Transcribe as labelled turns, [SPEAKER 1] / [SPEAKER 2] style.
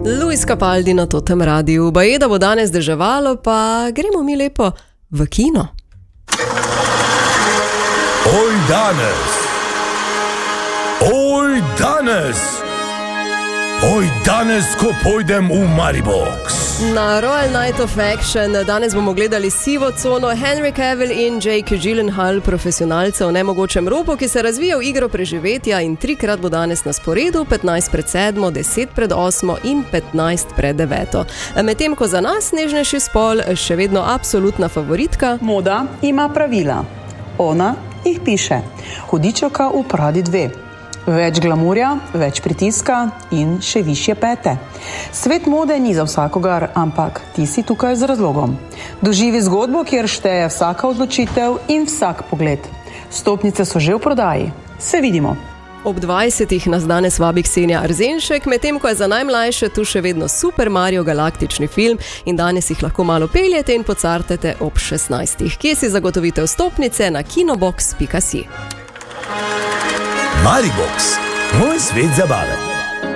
[SPEAKER 1] Luis Capaldi na Totem Radiu. Baje, da bo danes deževalo, pa gremo mi lepo v kino.
[SPEAKER 2] Oj danes! Oj danes! Oj danes, ko pojdem v Maribox.
[SPEAKER 1] Na Royal Night of Action danes bomo gledali sivo cono Henry Cavill in Jake Gyllenhaal, profesionalca v nemogočem ropu, ki se razvija v igro preživetja in 3-krat bo danes na sporedu, 15 pred 7, 10 pred 8 in 15 pred 9. Medtem ko za nas nežnejši spol še vedno absolutna favoritka.
[SPEAKER 3] Moda ima pravila. Ona jih piše. Hudičevka v Pradi 2. Več glamurja, več pritiska in še višje pete. Svet mode ni za vsakogar, ampak ti si tukaj z razlogom. Doživi zgodbo, kjer šteje vsaka odločitev in vsak pogled. Stopnice so že v prodaji. Se vidimo.
[SPEAKER 1] Ob 20 nas danes vabi Ksenija Arzenšek, medtem ko je za najmlajše tu še vedno Super Mario galaktični film in danes jih lahko malo peljete in pocartete ob 16. Kje si zagotovite vstopnice? Na kinobox.si.
[SPEAKER 2] Maribox, moj svet zabave.